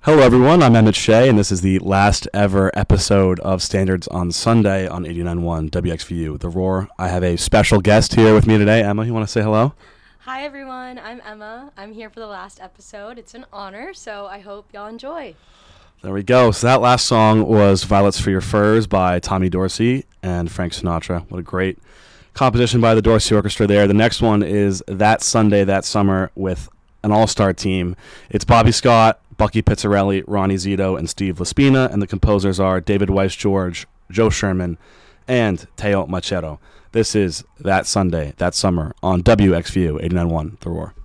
Hello, everyone. I'm Emmett Shea, and this is the last ever episode of Standards on Sunday on 89.1 WXVU, The Roar. I have a special guest here with me today. Emma, you want to say hello? Hi, everyone. I'm Emma. I'm here for the last episode. It's an honor, so I hope y'all enjoy. There we go. So that last song was Violets for Your Furs by Tommy Dorsey and Frank Sinatra. What a great composition by the Dorsey Orchestra there. The next one is That Sunday, That Summer with an all-star team. It's Bobby Scott, Bucky Pizzarelli, Ronnie Zito, and Steve Laspina, and the composers are David Weiss George, Joe Sherman, and Teo Machero. This is That Sunday, That Summer on WXVU 89.1 The Roar.